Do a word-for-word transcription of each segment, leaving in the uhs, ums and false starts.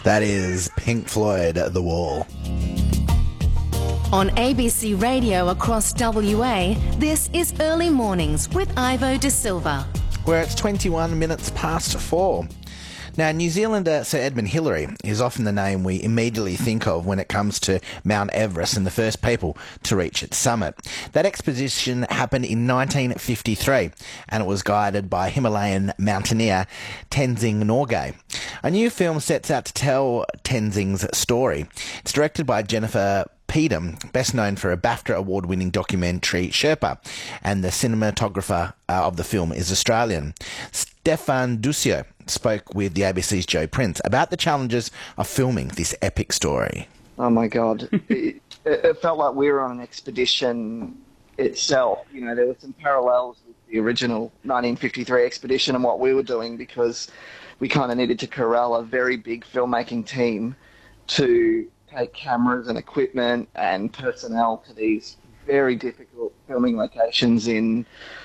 That is Pink Floyd, The Wall. On A B C Radio across W A, this is Early Mornings with Ivo De Silva. Where it's twenty-one minutes past four. Now, New Zealander Sir Edmund Hillary is often the name we immediately think of when it comes to Mount Everest and the first people to reach its summit. That expedition happened in nineteen fifty-three, and it was guided by Himalayan mountaineer Tenzing Norgay. A new film sets out to tell Tenzing's story. It's directed by Jennifer Peedham, best known for a BAFTA award-winning documentary Sherpa, and the cinematographer uh, of the film is Australian. Stefan Ducio spoke with the A B C's Joe Prince about the challenges of filming this epic story. Oh my God. it, it felt like we were on an expedition itself. You know, there were some parallels with the original nineteen fifty-three expedition and what we were doing, because we kind of needed to corral a very big filmmaking team to take cameras and equipment and personnel to these very difficult filming locations in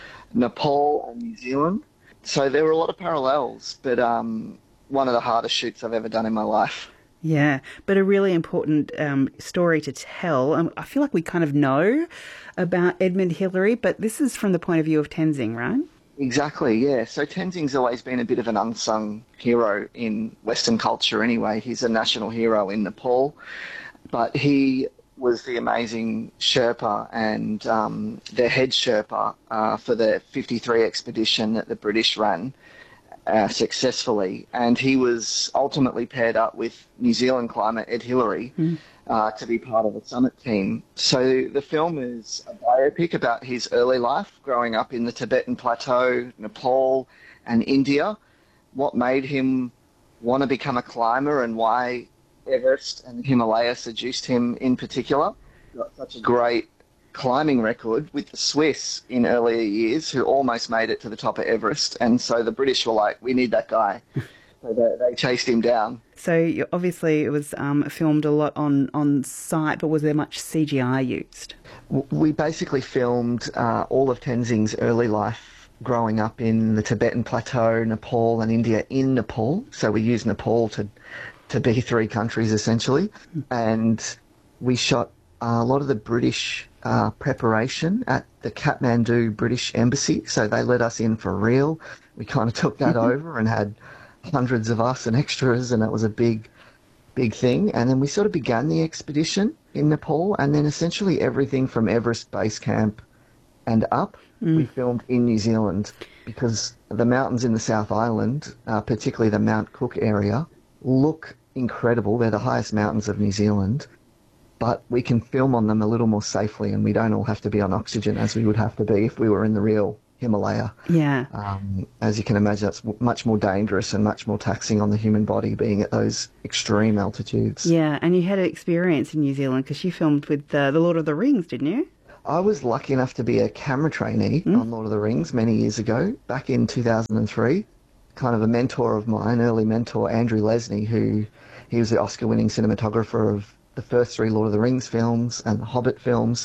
Nepal and New Zealand. So there were a lot of parallels, but um, one of the hardest shoots I've ever done in my life. Yeah, but a really important um, story to tell. Um, I feel like we kind of know about Edmund Hillary, but this is from the point of view of Tenzing, right? Exactly, yeah. So Tenzing's always been a bit of an unsung hero in Western culture anyway. He's a national hero in Nepal, but he was the amazing Sherpa and um, the head Sherpa uh, for the fifty-three expedition that the British ran uh, successfully. And he was ultimately paired up with New Zealand climber Ed Hillary mm. uh, to be part of the summit team. So the film is a biopic about his early life, growing up in the Tibetan Plateau, Nepal and India, what made him want to become a climber and why Everest and the Himalaya seduced him in particular. Got such a great climbing record with the Swiss in earlier years, who almost made it to the top of Everest, and so the British were like, we need that guy. So they, they chased him down. So you, obviously it was um, filmed a lot on, on site, but was there much C G I used? We basically filmed uh, all of Tenzing's early life growing up in the Tibetan Plateau, Nepal and India in Nepal. So we used Nepal to to be three countries essentially, and we shot a lot of the British uh, preparation at the Kathmandu British Embassy, so they let us in for real. We kind of took that over and had hundreds of us and extras, and that was a big, big thing. And then we sort of began the expedition in Nepal, and then essentially everything from Everest Base Camp and up, mm. we filmed in New Zealand, because the mountains in the South Island, uh, particularly the Mount Cook area, look incredible. They're the highest mountains of New Zealand, but we can film on them a little more safely, and we don't all have to be on oxygen as we would have to be if we were in the real Himalaya. Yeah. Um, as you can imagine, that's much more dangerous and much more taxing on the human body being at those extreme altitudes. Yeah, and you had an experience in New Zealand because you filmed with uh, The Lord of the Rings, didn't you? I was lucky enough to be a camera trainee mm. on Lord of the Rings many years ago, back in two thousand three. Kind of a mentor of mine, early mentor, Andrew Lesnie, who he was the Oscar-winning cinematographer of the first three Lord of the Rings films and the Hobbit films.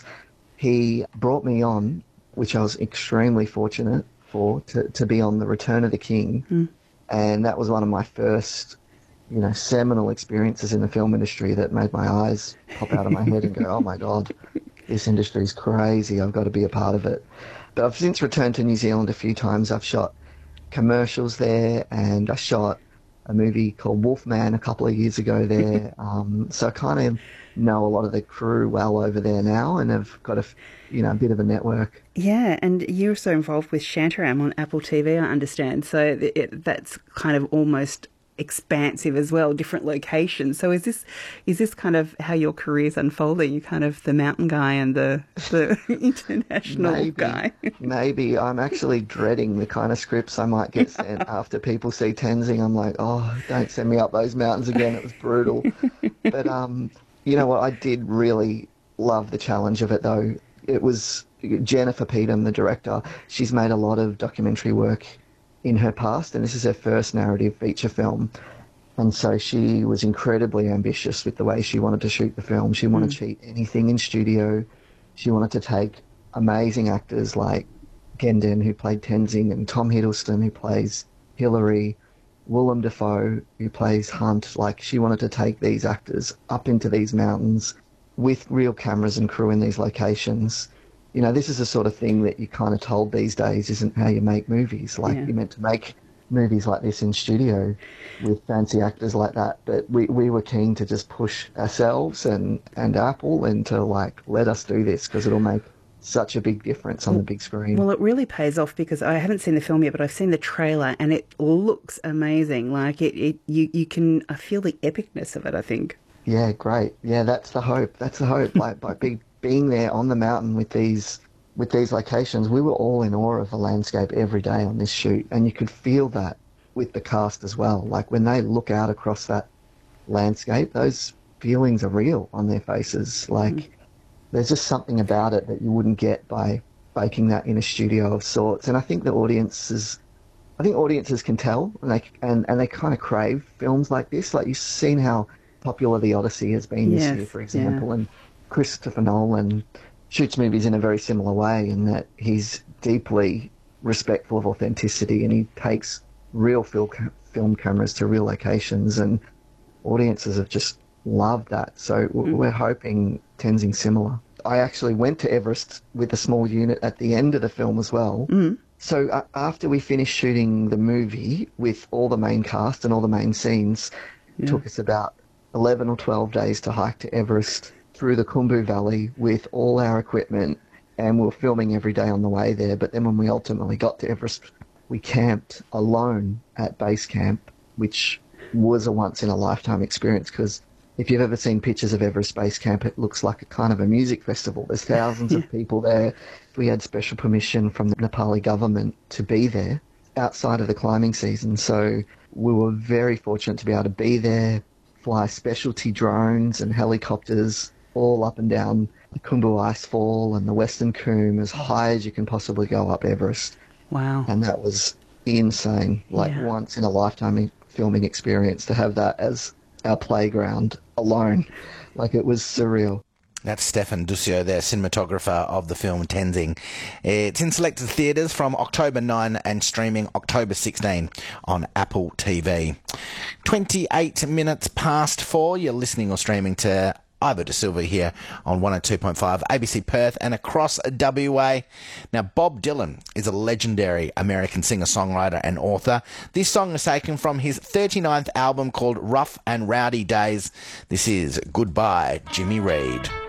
He brought me on, which I was extremely fortunate for, to, to be on The Return of the King. Mm. And that was one of my first, you know, seminal experiences in the film industry that made my eyes pop out of my head and go, oh my God, this industry's crazy, I've got to be a part of it. But I've since returned to New Zealand a few times. I've shot commercials there, and I shot a movie called Wolfman a couple of years ago there. um, so I kind of know a lot of the crew well over there now, and have got a, you know, a bit of a network. Yeah, and you're so involved with Shantaram on Apple T V, I understand. So it, that's kind of almost expansive as well, different locations. So is this is this kind of how your career's unfolding? You're kind of the mountain guy and the, the international maybe, guy. Maybe. I'm actually dreading the kind of scripts I might get sent after people see Tenzing. I'm like, oh, don't send me up those mountains again. It was brutal. But um, you know what? I did really love the challenge of it, though. It was Jennifer Peedham, the director. She's made a lot of documentary work in her past, and this is her first narrative feature film. And so she was incredibly ambitious with the way she wanted to shoot the film. She wanted mm. to shoot anything in studio. She wanted to take amazing actors like Gendon, who played Tenzing, and Tom Hiddleston, who plays Hillary, Willem Dafoe, who plays Hunt, like she wanted to take these actors up into these mountains with real cameras and crew in these locations. You know, this is the sort of thing that you're kind of told these days isn't how you make movies. Like, yeah. You're meant to make movies like this in studio with fancy actors like that. But we, we were keen to just push ourselves and, and Apple into, like, let us do this because it'll make such a big difference on the big screen. Well, it really pays off because I haven't seen the film yet, but I've seen the trailer and it looks amazing. Like, it, it you, you can, I feel the epicness of it, I think. Yeah, great. Yeah, that's the hope. That's the hope. Like, by being being there on the mountain with these with these locations, we were all in awe of the landscape every day on this shoot, and you could feel that with the cast as well. Like, when they look out across that landscape, those feelings are real on their faces. Like, mm. there's just something about it that you wouldn't get by baking that in a studio of sorts. And I think the audiences, I think audiences can tell, and they and, and they kind of crave films like this. Like, you've seen how popular The Odyssey has been this yes, year, for example, yeah. and Christopher Nolan shoots movies in a very similar way in that he's deeply respectful of authenticity and he takes real film, film cameras to real locations, and audiences have just loved that. So mm. we're hoping Tenzing similar. I actually went to Everest with a small unit at the end of the film as well. Mm. So uh, after we finished shooting the movie with all the main cast and all the main scenes, yeah. it took us about eleven or twelve days to hike to Everest through the Khumbu Valley with all our equipment, and we were filming every day on the way there. But then when we ultimately got to Everest, we camped alone at base camp, which was a once-in-a-lifetime experience because if you've ever seen pictures of Everest Base Camp, it looks like a kind of a music festival. There's thousands yeah. of people there. We had special permission from the Nepali government to be there outside of the climbing season, so we were very fortunate to be able to be there, fly specialty drones and helicopters all up and down the Khumbu Icefall and the Western Cwm as high as you can possibly go up Everest. Wow. And that was insane, like yeah. once in a lifetime filming experience to have that as our playground alone. Like, it was surreal. That's Stefan Duccio there, cinematographer of the film Tenzing. It's in selected theatres from October ninth and streaming October sixteenth on Apple T V. twenty-eight minutes past four, you're listening or streaming to Ivo De Silva here on one oh two point five A B C Perth and across W A. Now, Bob Dylan is a legendary American singer-songwriter and author. This song is taken from his thirty-ninth album called Rough and Rowdy Days. This is Goodbye, Jimmy Reed.